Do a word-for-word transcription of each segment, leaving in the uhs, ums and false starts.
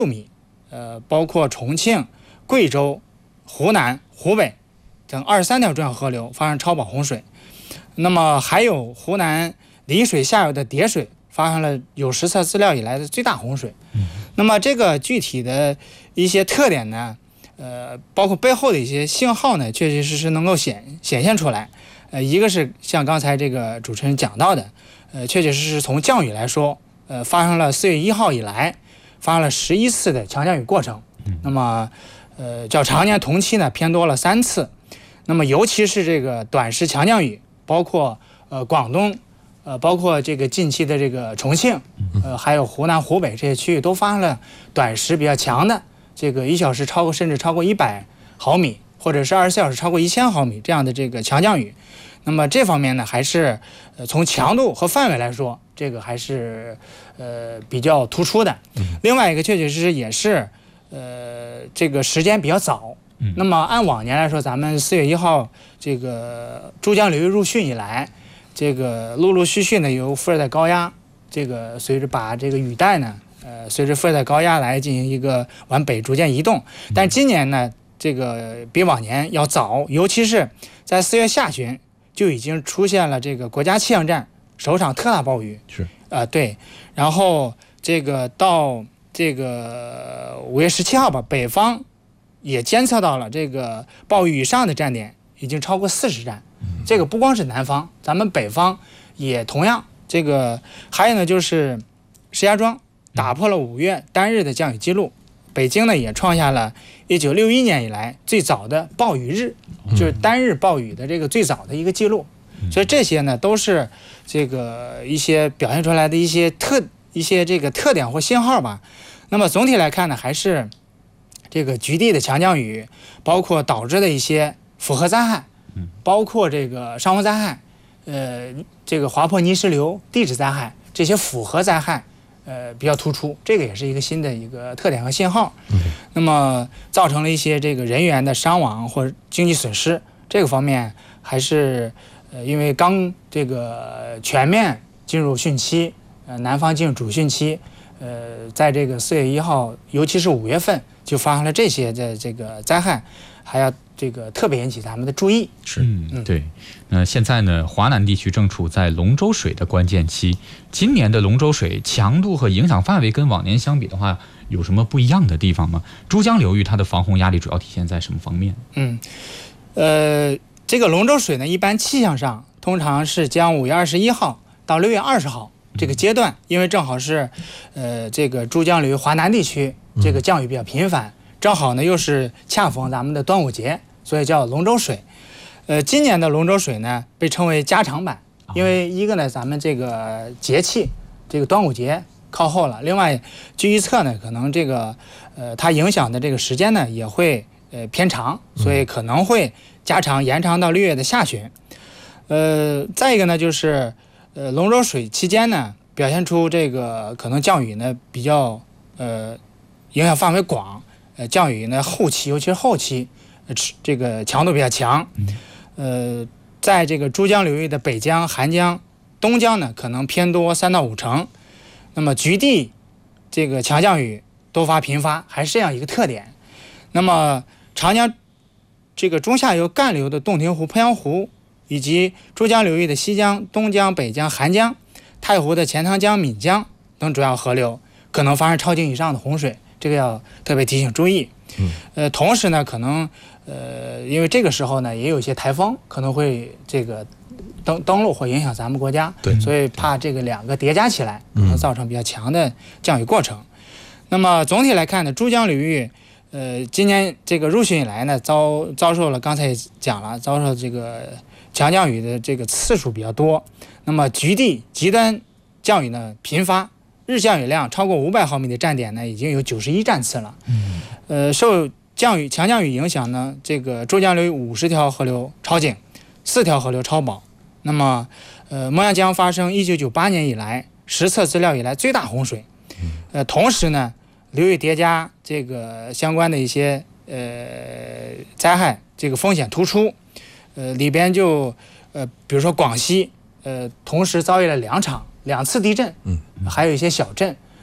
米，呃，包括重庆、贵州、湖南、湖北等二十三条重要河流发生超保洪水。那么还有湖南澧水下游的叠水发生了有实测资料以来的最大洪水。嗯、那么这个具体的一些特点呢，呃，包括背后的一些信号呢，确确实实能够显显现出来。呃，一个是像刚才这个主持人讲到的，呃，确确实实从降雨来说，呃，发生了四月一号以来发生了十一次的强降雨过程。嗯、那么，呃，较常年同期呢偏多了三次。那么尤其是这个短时强降雨。包括呃广东，呃包括这个近期的这个重庆，呃还有湖南、湖北这些区域都发生了短时比较强的这个一小时超过甚至超过一百毫米，或者是二十四小时超过一千毫米这样的这个强降雨。那么这方面呢，还是呃从强度和范围来说，这个还是呃比较突出的。另外一个确确实实也是呃这个时间比较早。那么按往年来说，咱们四月一号这个珠江流域入汛以来，这个陆陆续续呢由副热带高压，这个随着把这个雨带呢，呃，随着副热带高压来进行一个往北逐渐移动。但今年呢，这个比往年要早，尤其是在四月下旬就已经出现了这个国家气象站首场特大暴雨。 是啊、呃，对，然后这个到这个五月十七号吧，北方也监测到了这个暴雨以上的站点已经超过四十站，这个不光是南方，咱们北方也同样。这个还有呢，就是石家庄打破了五月单日的降雨记录，北京呢也创下了一九六一年以来最早的暴雨日，就是单日暴雨的这个最早的一个记录。所以这些呢都是这个一些表现出来的一些特一些这个特点或信号吧。那么总体来看呢，还是这个局地的强降雨，包括导致的一些复合灾害，包括这个伤亡灾害，呃，这个滑坡泥石流、地质灾害这些复合灾害，呃，比较突出，这个也是一个新的一个特点和信号。嗯、那么造成了一些这个人员的伤亡或者经济损失，这个方面还是呃，因为刚这个全面进入汛期，呃，南方进入主汛期，呃，在这个四月一号，尤其是五月份。就发生了这些的这个灾害，还要这个特别引起咱们的注意。 是，嗯，对。那现在呢，华南地区正处在龙舟水的关键期。今年的龙舟水强度和影响范围跟往年相比的话，有什么不一样的地方吗？珠江流域它的防洪压力主要体现在什么方面？ 嗯，呃，这个龙舟水呢，一般气象上通常是将五月二十一号到六月二十号这个阶段，因为正好是，呃，这个珠江流域华南地区。这个降雨比较频繁，正好呢又是恰逢咱们的端午节，所以叫龙舟水。呃，今年的龙舟水呢被称为加长版，因为一个呢咱们这个节气，这个端午节靠后了，另外据预测呢，可能这个呃它影响的这个时间呢也会呃偏长，所以可能会加长延长到六月的下旬。呃，再一个呢就是呃龙舟水期间呢表现出这个可能降雨呢比较呃。影响范围广，呃，降雨呢后期，尤其是后期，呃，这个强度比较强，呃，在这个珠江流域的北江、韩江、东江呢，可能偏多三到五成。那么局地这个强降雨多发频发，还是这样一个特点。那么长江这个中下游干流的洞庭湖、鄱阳湖，以及珠江流域的西江、东江、北江、韩江、太湖的钱塘江、岷江等主要河流，可能发生超警以上的洪水。这个要特别提醒注意，呃，同时呢，可能呃，因为这个时候呢，也有一些台风可能会这个登登陆或影响咱们国家， 对， 所以怕这个两个叠加起来，可能造成比较强的降雨过程。嗯、那么总体来看呢，珠江流域，呃，今年这个入汛以来呢，遭遭受了刚才也讲了，遭受这个强降雨的这个次数比较多，那么局地极端降雨呢频发。日降雨量超过五百毫米的站点呢，已经有九十一站次了。嗯，呃，受降雨强降雨影响呢，这个珠江流域五十条河流超警，四条河流超保。那么，呃，勐阳江发生一九九八年以来实测资料以来最大洪水。呃，同时呢，流域叠加这个相关的一些呃灾害，这个风险突出。呃，里边就呃，比如说广西，呃，同时遭遇了两场。两次地震，嗯，还有一些小震，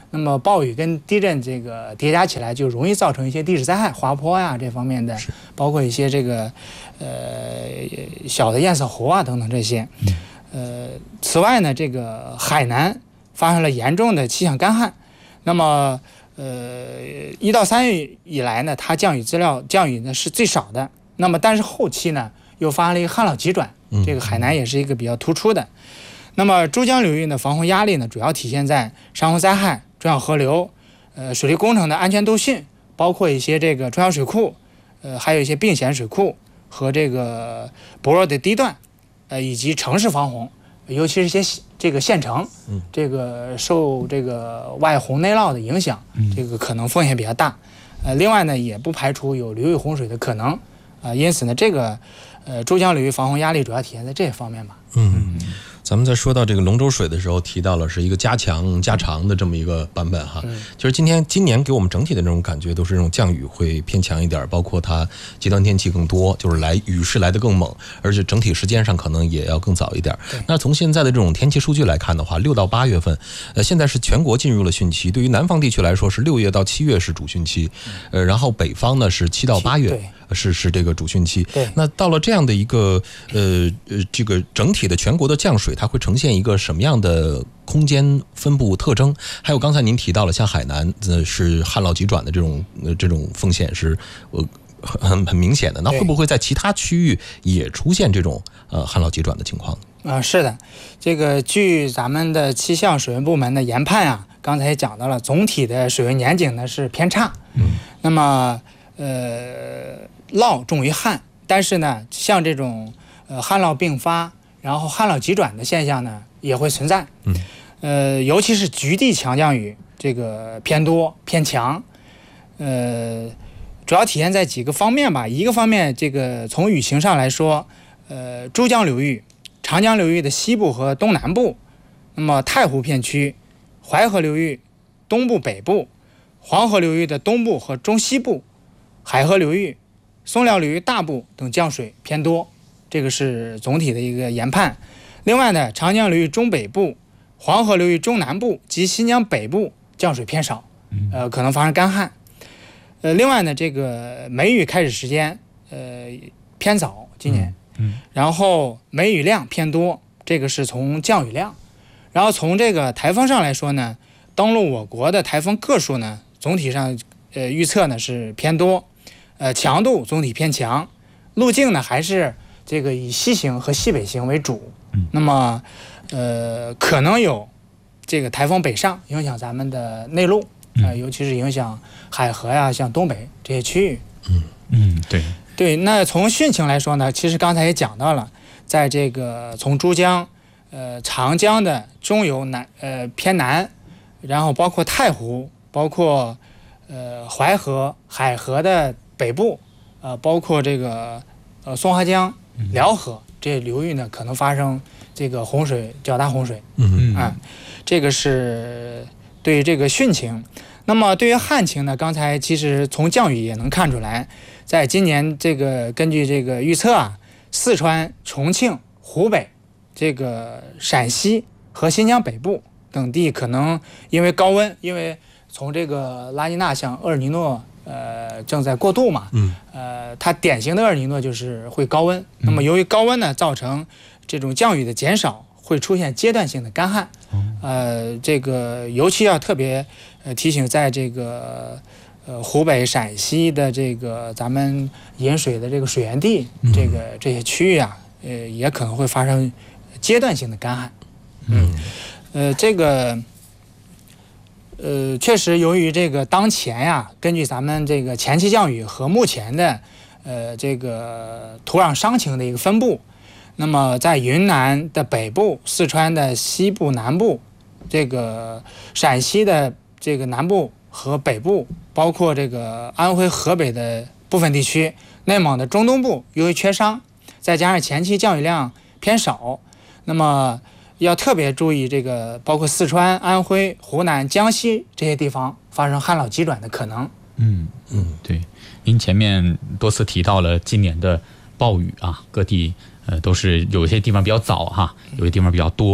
那么暴雨跟地震这个叠加起来，就容易造成一些地质灾害、滑坡呀、啊、这方面的，包括一些这个呃小的堰塞湖啊等等这些。呃，此外呢，这个海南发生了严重的气象干旱，那么呃一到三月以来呢，它降雨资料降雨呢是最少的。那么但是后期呢又发生了一个旱涝急转，这个海南也是一个比较突出的。那么珠江流域呢，防洪压力呢主要体现在山洪灾害、中小河流、呃水利工程的安全度汛，包括一些这个中小水库，呃还有一些并险水库和这个薄弱的地段，呃以及城市防洪，尤其是一些这个县城，这个受这个外洪内涝的影响，这个可能风险比较大。呃，另外呢，也不排除有流域洪水的可能，啊、呃，因此呢，这个呃珠江流域防洪压力主要体现在这些方面吧。 嗯。咱们在说到这个龙舟水的时候，提到了是一个加强加长的这么一个版本哈。嗯、就是今天今年给我们整体的这种感觉都是这种降雨会偏强一点，包括它极端天气更多，就是来雨势来得更猛，而且整体时间上可能也要更早一点。那从现在的这种天气数据来看的话，六到八月份，呃，现在是全国进入了汛期。对于南方地区来说，是六月到七月是主汛期，呃，然后北方呢是七到八月。是是这个主汛期， 对。 那到了这样的一个呃呃这个整体的全国的降水，它会呈现一个什么样的空间分布特征？还有刚才您提到了，像海南呃是旱涝急转的这种呃这种风险是呃很很明显的。那会不会在其他区域也出现这种呃旱涝急转的情况？ 啊、呃，是的，这个据咱们的气象水文部门的研判啊，刚才也讲到了，总体的水文年景呢是偏差。嗯。那么呃。涝重于旱，但是呢，像这种呃旱涝并发，然后旱涝急转的现象呢也会存在。嗯，呃，尤其是局地强降雨，这个偏多偏强，呃，主要体现在几个方面吧。一个方面，这个从雨情上来说，呃，珠江流域、长江流域的西部和东南部，那么太湖片区、淮河流域东部、北部、黄河流域的东部和中西部、海河流域、松辽流域大部等降水偏多，这个是总体的一个研判。另外呢，长江流域中北部、黄河流域中南部及新疆北部降水偏少，呃，可能发生干旱。呃，另外呢，这个梅雨开始时间呃偏早，今年，嗯，然后梅雨量偏多，这个是从降雨量。然后从这个台风上来说呢，登陆我国的台风个数呢，总体上呃预测呢是偏多。呃，强度总体偏强，路径呢还是这个以西行和西北行为主。嗯、那么，呃，可能有这个台风北上影响咱们的内陆，呃，尤其是影响海河呀、像东北这些区域。 嗯嗯，对对。那从汛情来说呢，其实刚才也讲到了，在这个从珠江、呃长江的中游南呃偏南，然后包括太湖，包括呃淮河、海河的北部，呃，包括这个呃松花江、辽河这些流域呢，可能发生这个洪水较大洪水。嗯啊，这个是对于这个汛情。那么对于旱情呢，刚才其实从降雨也能看出来，在今年这个根据这个预测啊，四川、重庆、湖北、这个陕西和新疆北部等地可能因为高温，因为从这个拉尼娜向厄尔尼诺。呃，正在过渡嘛，嗯，呃，它典型的厄尔尼诺就是会高温，那么由于高温呢，造成这种降雨的减少，会出现阶段性的干旱，呃，这个尤其要特别呃提醒，在这个呃湖北、陕西的这个咱们饮水的这个水源地，这个这些区域啊，呃，也可能会发生阶段性的干旱，嗯，呃，这个。呃，确实，由于这个当前呀，根据咱们这个前期降雨和目前的呃这个土壤伤情的一个分布，那么在云南的北部、四川的西部、南部，这个陕西的这个南部和北部，包括这个安徽、河北的部分地区，内蒙的中东部，由于缺伤，再加上前期降雨量偏少，那么。要特别注意这个，包括四川、安徽、湖南、江西这些地方发生旱涝急转的可能。 嗯嗯，对。您前面多次提到了今年的暴雨啊，各地呃都是有些地方比较早哈，有些地方比较多。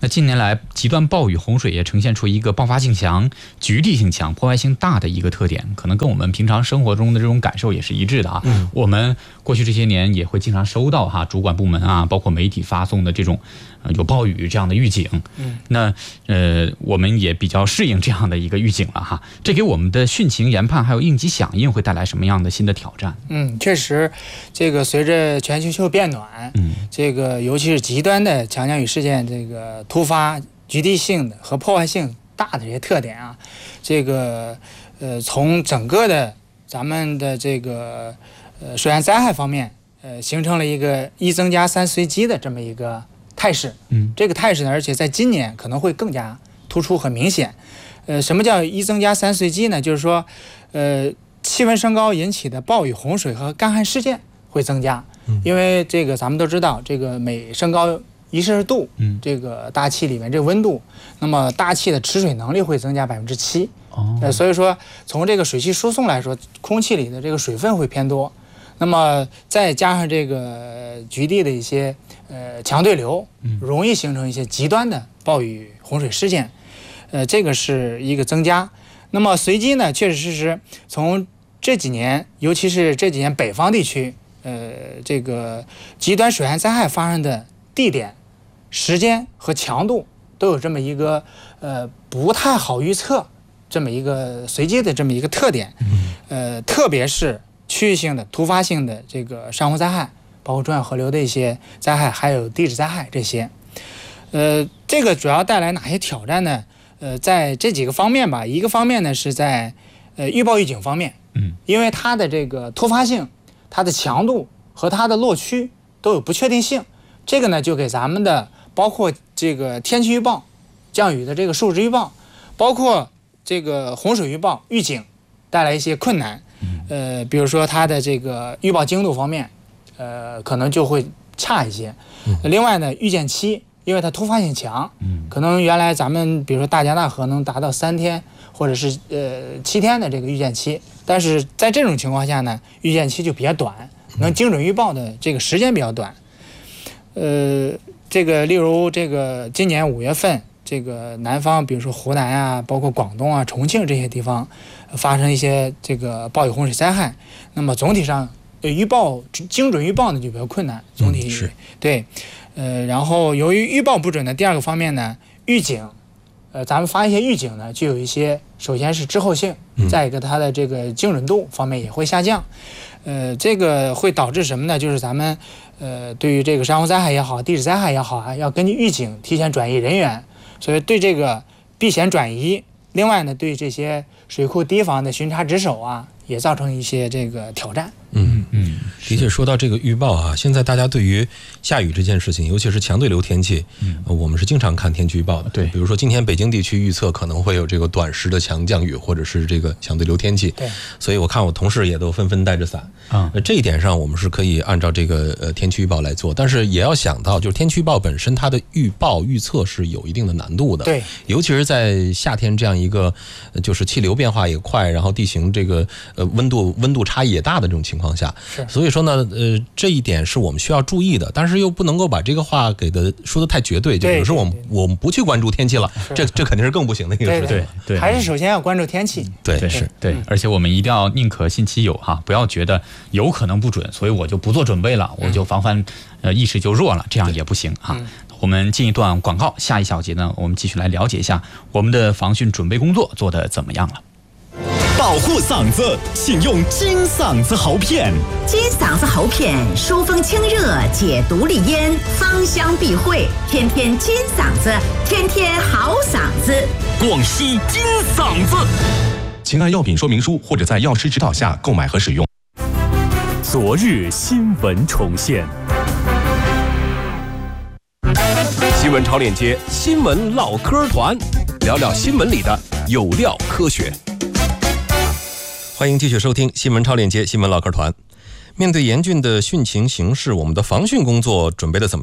那近年来极端暴雨洪水也呈现出一个爆发性强、局地性强、破坏性大的一个特点，可能跟我们平常生活中的这种感受也是一致的啊。嗯、我们过去这些年也会经常收到哈主管部门啊，包括媒体发送的这种、呃、有暴雨这样的预警。嗯，那呃我们也比较适应这样的一个预警了哈。这给我们的汛情研判还有应急响应会带来什么样的新的挑战？ 嗯，确实，这个随着全球气候变暖，嗯，这个尤其是极端的强降雨事件，这个突发、局地性的和破坏性大的这些特点啊，这个呃，从整个的咱们的这个呃水岸灾害方面，呃，形成了一个一增加三随机的这么一个态势。嗯，这个态势呢，而且在今年可能会更加突出和明显。呃，什么叫一增加三随机呢？就是说，呃，气温升高引起的暴雨、洪水和干旱事件会增加。嗯，因为这个咱们都知道，这个每升高一摄氏度，嗯，这个大气里面这个温度，那么大气的持水能力会增加百分之七。哦，呃，所以说从这个水汽输送来说，空气里的这个水分会偏多，那么再加上这个局地的一些呃强对流，容易形成一些极端的暴雨洪水事件，呃，这个是一个增加。那么随机呢，确实实实从这几年，尤其是这几年北方地区，呃，这个极端水岸灾害发生的地点、时间和强度都有这么一个呃不太好预测这么一个随机的这么一个特点，呃，特别是区域性的、突发性的这个山洪灾害，包括中小河流的一些灾害，还有地质灾害这些，呃，这个主要带来哪些挑战呢？呃，在这几个方面吧，一个方面呢是在呃预报预警方面，嗯，因为它的这个突发性、它的强度和它的落区都有不确定性，这个呢就给咱们的包括这个天气预报、降雨的这个数值预报，包括这个洪水预报、预警带来一些困难。呃，比如说它的这个预报精度方面，呃，可能就会差一些。另外呢，预见期，因为它突发性强，可能原来咱们比如说大江大河能达到三天或者是呃七天的这个预见期，但是在这种情况下呢，预见期就比较短，能精准预报的这个时间比较短。呃，这个例如这个今年五月份，这个南方，比如说湖南啊，包括广东啊、重庆这些地方，发生一些这个暴雨洪水灾害，那么总体上呃预报精准预报呢就比较困难，总体、嗯、 是对。呃，然后由于预报不准的第二个方面呢，预警，呃，咱们发一些预警呢，就有一些，首先是滞后性，再一个它的这个精准度方面也会下降，呃，这个会导致什么呢？就是咱们呃对于这个山洪灾害也好，地质灾害也好啊，要根据预警提前转移人员，所以对这个避险转移，另外呢，对这些水库堤防的巡查值守啊，也造成一些这个挑战。 嗯嗯，的确，说到这个预报啊，现在大家对于下雨这件事情，尤其是强对流天气，嗯，我们是经常看天气预报的。对，比如说今天北京地区预测可能会有这个短时的强降雨，或者是这个强对流天气。对，所以我看我同事也都纷纷带着伞。啊、嗯，这一点上我们是可以按照这个呃天气预报来做，但是也要想到，就是天气预报本身它的预报预测是有一定的难度的。对，尤其是在夏天这样一个就是气流变化也快，然后地形这个呃温度温度差异也大的这种情况下，所以说呢，呃，这一点是我们需要注意的，但是又不能够把这个话给的说的太绝对，就比如说我们我们不去关注天气了，这这肯定是更不行的一个事情。 对对，还是首先要关注天气。 对， 对是，对，而且我们一定要宁可信其有哈，不要觉得有可能不准，所以我就不做准备了，我就防范呃意识就弱了，这样也不行哈。我们进一段广告，下一小节呢，我们继续来了解一下我们的防汛准备工作做得怎么样了。 保护嗓子，请用金嗓子喉片。 金嗓子喉片疏风清热，解毒利咽，芳香避秽，天天金嗓子，天天好嗓子。 广西金嗓子，请按药品说明书或者在药师指导下购买和使用。昨日新闻重现。新闻超链接，新闻唠嗑团，聊聊新闻里的有料科学。 欢迎继续收听新闻超链接新闻唠嗑团。面对严峻的汛情形势，我们的防汛工作准备的怎么样了？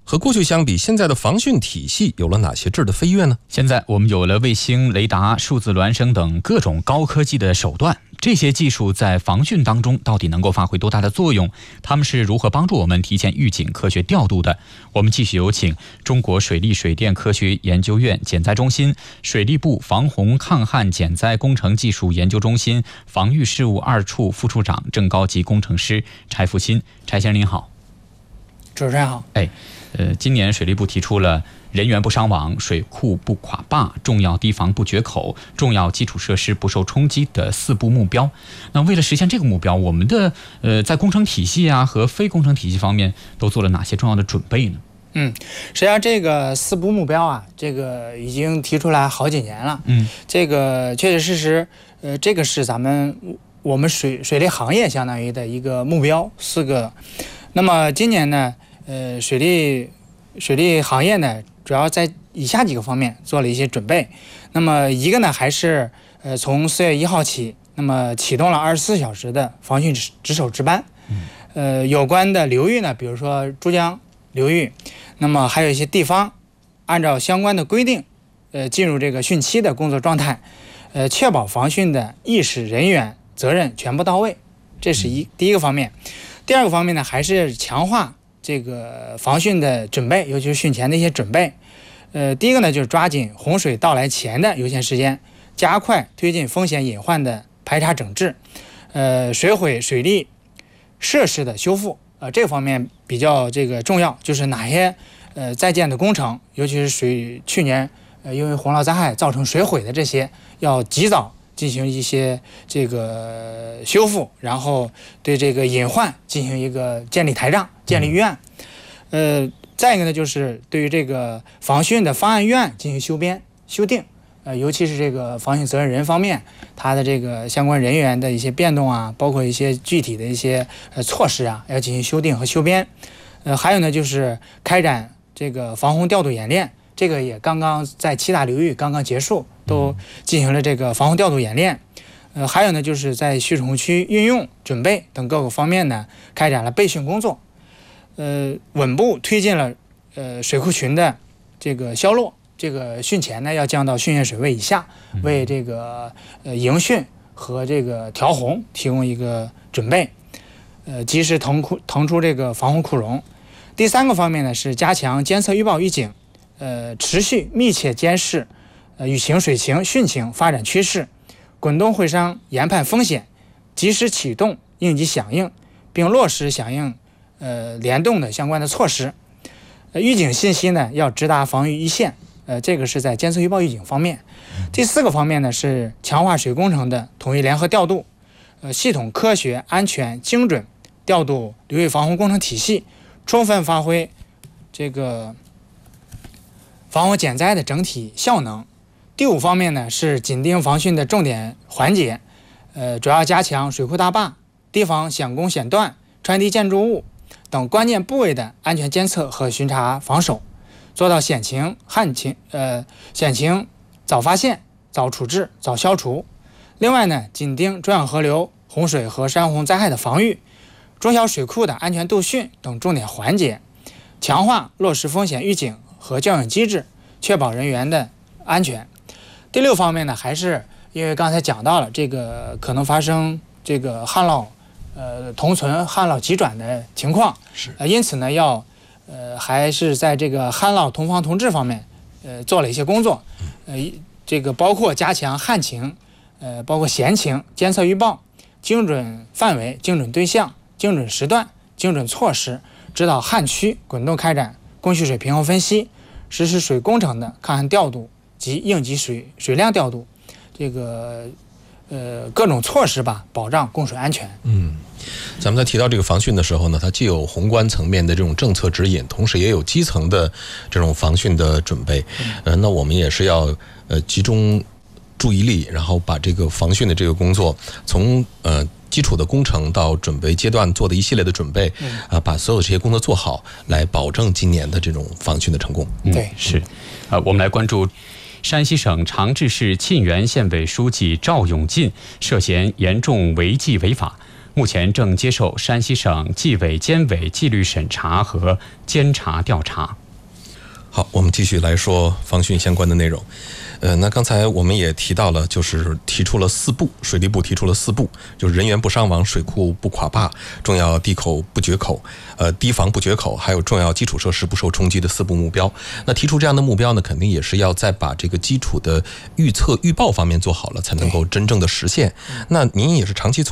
和过去相比，现在的防汛体系有了哪些质的飞跃呢？ 现在我们有了卫星、雷达、数字孪生等各种高科技的手段，这些技术在防汛当中到底能够发挥多大的作用？它们是如何帮助我们提前预警、科学调度的？我们继续有请中国水利水电科学研究院减灾中心、水利部防洪抗旱减灾工程技术研究中心防御事务二处副处长、正高级工程师柴复新。柴先生您好。 主持人好。 哎。呃，今年水利部提出了人员不伤亡、水库不垮坝、重要堤防不决口、重要基础设施不受冲击的四不目标。那为了实现这个目标，我们的呃在工程体系啊和非工程体系方面都做了哪些重要的准备呢？ 嗯，实际上这个四不目标啊，这个已经提出来好几年了。 嗯， 这个确确实实，呃，这个是咱们我们水水利行业相当于的一个目标，四个。那么今年呢？呃，水利水利行业呢，主要在以下几个方面做了一些准备。那么一个呢，还是呃从四月一号起，那么启动了二十四小时的防汛值守值班。呃，有关的流域呢，比如说珠江流域，那么还有一些地方，按照相关的规定，呃，进入这个汛期的工作状态，呃，确保防汛的意识、人员、责任全部到位。这是一第一个方面。第二个方面呢，还是强化这个防汛的准备，尤其是汛前的一些准备。呃，第一个呢，就是抓紧洪水到来前的优先时间，加快推进风险隐患的排查整治，呃，水毁水利设施的修复，呃，这个方面比较这个重要，就是哪些呃在建的工程，尤其是水去年呃因为洪涝灾害造成水毁的这些，要及早进行一些这个修复，然后对这个隐患进行一个建立台账、建立预案。呃，再一个呢，就是对于这个防汛的方案预案进行修编、修订。呃，尤其是这个防汛责任人方面，它的这个相关人员的一些变动啊，包括一些具体的一些呃措施啊，要进行修订和修编。呃，还有呢，就是开展这个防洪调度演练。这个也刚刚在七大流域刚刚结束，都进行了这个防洪调度演练。呃，还有呢，就是在蓄水区运用准备等各个方面呢，开展了备汛工作，呃，稳步推进了呃水库群的这个消落。这个汛前呢，要降到汛源水位以下，为这个呃迎汛和这个调洪提供一个准备，呃，及时腾库腾出这个防洪库容。第三个方面呢，是加强监测预报预警。呃，持续密切监视，呃，雨情、水情、汛情发展趋势，滚动会商研判风险，及时启动应急响应，并落实响应呃联动的相关的措施。呃，预警信息呢要直达防御一线，呃，这个是在监测预报预警方面。第四个方面呢是强化水工程的统一联合调度，呃，系统科学、安全、精准调度流域防洪工程体系，充分发挥这个防洪减灾的整体效能。第五方面呢是紧盯防汛的重点环节，呃，主要加强水库大坝、堤防险工险段、穿堤建筑物等关键部位的安全监测和巡查防守，做到险情、旱情、呃险情早发现、早处置、早消除。另外呢，紧盯中小河流、洪水和山洪灾害的防御、中小水库的安全度汛等重点环节，强化落实风险预警和教育机制，确保人员的安全。第六方面呢，还是因为刚才讲到了这个可能发生这个旱涝呃同存、旱涝急转的情况， 是呃，因此呢，要呃还是在这个旱涝同防同治方面呃做了一些工作，呃，这个包括加强旱情，呃，包括险情监测预报，精准范围、精准对象、精准时段、精准措施，指导旱区滚动开展供蓄水平衡分析。实施水工程的抗旱调度及应急水水量调度，这个呃各种措施吧，保障供水安全。 嗯，咱们在提到这个防汛的时候呢，它既有宏观层面的这种政策指引，同时也有基层的这种防汛的准备。呃，那我们也是要呃集中注意力，然后把这个防汛的这个工作从呃。基础的工程到准备阶段做的一系列的准备，啊、呃，把所有这些工作做好，来保证今年的这种防汛的成功。 嗯、对，是。呃，我们来关注山西省长治市沁源县委书记赵永进涉嫌严重违纪违法， 目前正接受山西省纪委监委纪律审查和监察调查。 好，我们继续来说防汛相关的内容。呃，那刚才我们也提到了，就是提出了四不，水利部提出了四不，就是人员不伤亡、水库不垮坝、重要堤口不决口、呃堤防不决口，还有重要基础设施不受冲击的四不目标。那提出这样的目标呢，肯定也是要再把这个基础的预测预报方面做好了，才能够真正的实现。那您也是长期从